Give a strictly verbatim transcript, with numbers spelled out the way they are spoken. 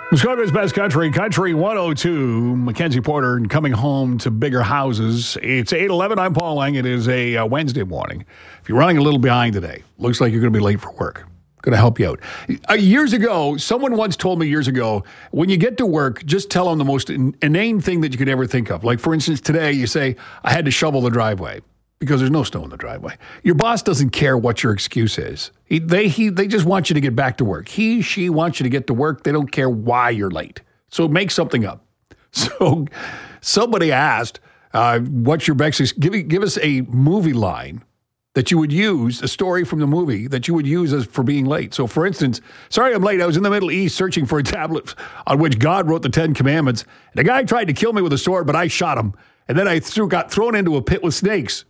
Muskoka's Best Country, Country one oh two, Mackenzie Porter, and coming home to bigger houses. It's eight eleven. I'm Paul Lang. It is a uh, Wednesday morning. If you're running a little behind today, looks like you're going to be late for work. Going to help you out. Uh, years ago, someone once told me years ago, when you get to work, just tell them the most in- inane thing that you could ever think of. Like, for instance, today you say, I had to shovel the driveway because there's no snow in the driveway. Your boss doesn't care what your excuse is. He, they he they just want you to get back to work. He, she wants you to get to work. They don't care why you're late. So make something up. So somebody asked, uh, what's your best, give, give us a movie line that you would use, a story from the movie that you would use as for being late. So for instance, sorry I'm late. I was in the Middle East searching for a tablet on which God wrote the Ten Commandments. And a guy tried to kill me with a sword, but I shot him. And then I threw, got thrown into a pit with snakes.